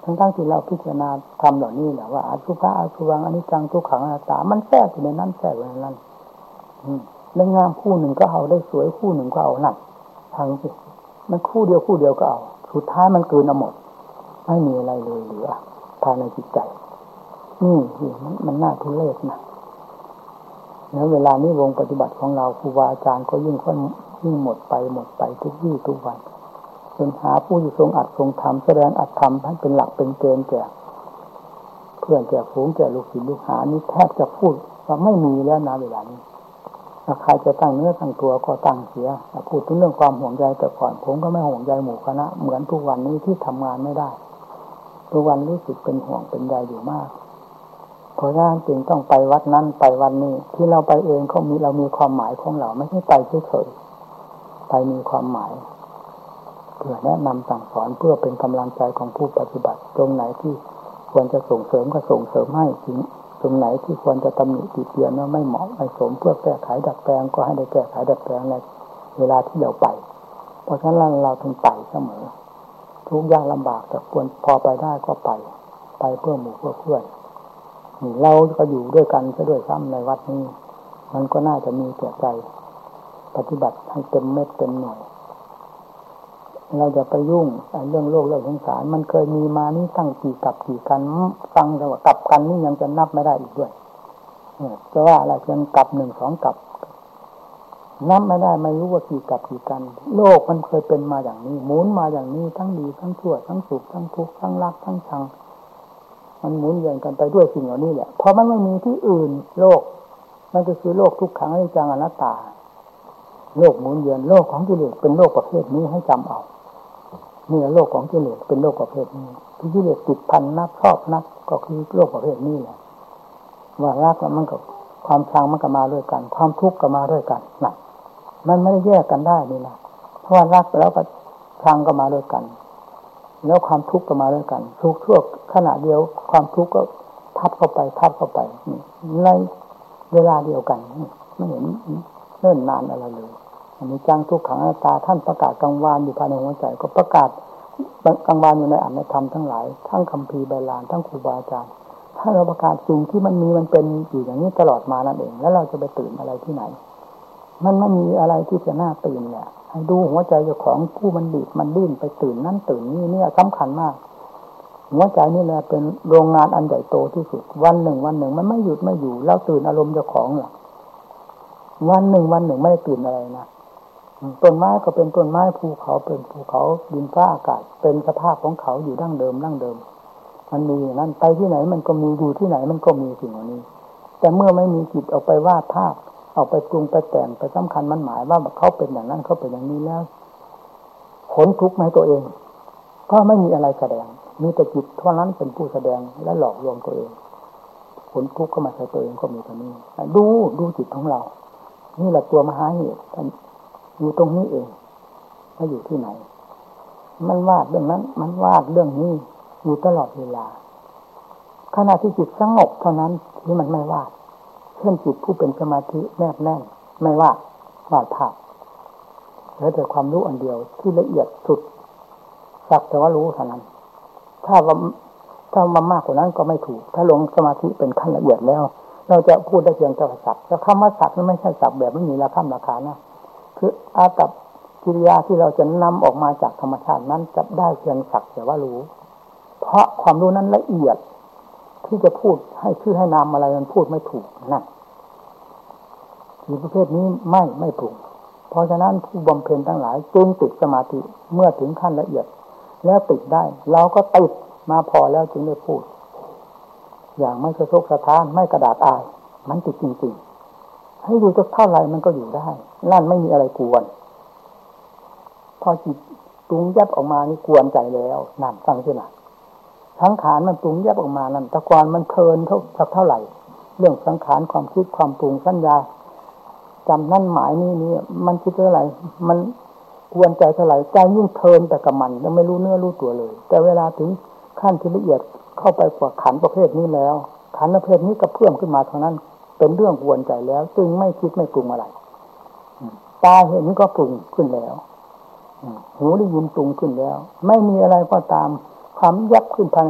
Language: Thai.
ทั้งที่เราพิจารณาทำเหล่านี้แหละว่าอสุภะอสุวังอนิจจังทุกขังอนัตตามันแทรกอยู่ในนั้นแทรกอยู่ในนั้นแล้วงามคู่หนึ่งก็เอาได้สวยคู่หนึ่งก็เอานั่นทางสิมันคู่เดียวก็เอาสุดท้ายมันเกินเอาหมดไม่มีอะไรเลยเหลือภายในจิตใจนี่มันน่าทุเรศนะแล้วเวลานี้วงปฏิบัติของเราครูบาอาจารย์ก็ยิ่งหมดไปทุกวี่ทุกวันจนหาผู้ที่ทรงอัดทรงธรรมแสดงอัดธรรมให้เป็นหลักเป็นเกณฑ์แก่เพื่อนแก่ฝูงแก่ลูกศิษย์ลูกหานี่แทบจะพูดว่าไม่มีแล้วนะเวลานี้ถ้าใครจะตั้งเนื้อตั้งตัวก็ตั้งเสียพูดถึงเรื่องความห่วงใยแต่ก่อนผมก็ไม่ห่วงใยหมู่คณะเหมือนทุกวันนี้ที่ทำงานไม่ได้ทุกวันรู้สึกเป็นห่วงเป็นใยอยู่มากเพราะฉะนั้นจึงต้องไปวัดนั้นไปวันนี้ที่เราไปเองเรามีความหมายของเราไม่ใช่ไปเฉยๆไปมีความหมายเพื่อแนะนำสั่งสอนเพื่อเป็นกำลังใจของผู้ปฏิบัติตรงไหนที่ควรจะส่งเสริมก็ส่งเสริมให้ตรงไหนที่ควรจะตำหนิติเตียนว่าไม่เหมาะไม่สมเพื่อแก้ไขดัดแปลงก็ให้ได้แก้ไขดัดแปลงในเวลาที่เราไปเพราะฉะนั้นเราถึงไปเสมอทุกยากลำบากแต่ควรพอไปได้ก็ไปเพื่อหมู่เพื่อเพื่อนเราก็อยู่ด้วยกันซะด้วยซ้ำในวัดนี้มันก็น่าจะมีแก่ใจปฏิบัติให้เต็มเม็ดเต็มหน่วยเราจะไปยุ่งเรื่องโลกเรื่องสงสารมันเคยมีมานี่ตั้งกี่กับกี่กันฟังแต่ว่ากับกันนี่ยังจะนับไม่ได้อีกด้วยจะว่าอะไรเพียงกับ1-2กับนับไม่ได้ไม่รู้ว่ากี่กับกี่กันโลกมันเคยเป็นมาอย่างนี้หมุนมาอย่างนี้ทั้งดีทั้งชั่วทั้งสุขทั้งทุกข์ทั้งรักทั้งชังมันหมุนเวียนกันไปด้วยสิ่งเหล่านี้แหละเพราะมันไม่มีที่อื่นโลกนั่นก็คือโลกทุกขังอนิจจังอนัตตาโลกหมุนเวียนโลกของกิเลสเป็นโลกประเภทนี้ให้จำเอานี่โลกของกิเลสเป็นโลกประเภทนี้ที่กิเลสติดพันนักชอบนักก็คือโลกประเภทนี้แหละว่ารักแล้วมันกับความชังมันก็มาด้วยกันความทุกข์ก็มาด้วยกันนะมันไม่ได้แยกกันได้นี่นะเพราะว่ารักแล้วก็ชังก็มาด้วยกันแล้วความทุกข์ก็มาด้วยกันทุกชั่วขณะเดียวความทุกข์ก็ทับเข้าไปในเวลาเดียวกันไม่เห็นเนิ่นนานอะไรเลยอันนี้จังทุกขังอนัตตาท่านประกาศกลางวานอยู่ภายในหัวใจก็ประกาศกลางวานอยู่ในอภิธรรมทั้งหลายทั้งคัมภีร์ใบลานทั้งครูบาอาจารย์ถ้าเราประกาศสิ่งที่มันมีมันเป็นอยู่อย่างนี้ตลอดมานั่นเองแล้วเราจะไปตื่นอะไรที่ไหนมันไม่มีอะไรที่จะน่าตื่นเนี่ยให้ดูหัวใจเจ้าของผู้มันดีดมันดิ้นไปตื่นนั่นตื่นนี่เนี่ยสำคัญมากหัวใจนี่แหละเป็นโรงงานอันใหญ่โตที่สุดวันหนึ่งมันไม่หยุดไม่อยู่แล้วตื่นอารมณ์เจ้าของเนี่ยวันหนึ่งไม่ได้ตื่นอะไรนะต้นไม้ก็เป็นต้นไม้ภูเขาเป็นภูเขาดินฟ้าอากาศเป็นสภาพของเขาอยู่ดั้งเดิมมันมีอย่างนั้นไปที่ไหนมันก็มีอยู่ที่ไหนมันก็มีสิ่งเหล่านี้แต่เมื่อไม่มีจิตออกไปวาดภาพเอาไปปรุงไปแต่งไปสำคัญมันหมายว่าเขาเป็นอย่างนั้นเขาเป็นอย่างนี้แล้วขนทุกข์มาให้ตัวเองก็ไม่มีอะไรแสดงมีแต่จิตเท่านั้นเป็นผู้แสดงและหลอกลวงตัวเองขนทุกข์เข้ามาใส่ตัวเองก็มีเท่านี้ดูจิตของเรานี่แหละตัวมหาเหตุอยู่ตรงนี้เองไม่อยู่ที่ไหนมันวาดเรื่องนั้นมันวาดเรื่องนี้อยู่ตลอดเวลาขณะที่จิตสงบเท่านั้นที่มันไม่วาดเช่นจิตผู้เป็นสมาธิแนบแน่นไม่วาดภาพแล้วแต่ความรู้อันเดียวที่ละเอียดสุดสักแต่ว่ารู้เท่านั้นถ้ามากกว่านั้นก็ไม่ถูกถ้าลงสมาธิเป็นขั้นละเอียดแล้วเราจะพูดได้เพียงแต่ศัพท์แล้วคำว่าศัพท์นั้นไม่ใช่ศัพท์แบบไม่มีราคานะคืออากับกิริยาที่เราจะนำออกมาจากธรรมชาตินั้นจะได้เพียงศัพท์แต่ว่ารู้เพราะความรู้นั้นละเอียดที่จะพูดให้ชื่อให้นามอะไรมันพูดไม่ถูกนั่นที่ประเภทนี้ไม่ปรุงเพราะฉะนั้นผู้บำเพ็ญทั้งหลายจึงติดสมาธิเมื่อถึงขั้นละเอียดแล้วติดได้เราก็ติดมาพอแล้วจึงได้พูดอย่างไม่สะทกสะท้านไม่กระดาษอายมันติดจริงๆให้อยู่สักเท่าไหร่มันก็อยู่ได้นั่นไม่มีอะไรกวนพอจิตปรุงแยบออกมานี่กวนใจแล้วนั่นฟังสินะสังขารมันปรุงแยบออกมานั่นตะกอนมันเพลินเท่าไหร่เรื่องสังขารความคิดความปรุงสัญญาจำนั่นหมายนี่มันคิดเท่าไหร่มันกวนใจเท่าไหร่ใจยิ่งเพลินแต่กับมันยังไม่รู้เนื้อรู้ตัวเลยแต่เวลาถึงขั้นที่ละเอียดเข้าไปกว่าขันประเภทนี้แล้วขันประเภทนี้ก็เพิ่มขึ้นมาเท่านั้นเป็นเรื่องกวนใจแล้วจึงไม่คิดไม่ปรุงอะไรตาเห็นก็ปรุงขึ้นแล้วหูได้ยินปรุงขึ้นแล้วไม่มีอะไรก็ตามความยับขึ้นภาย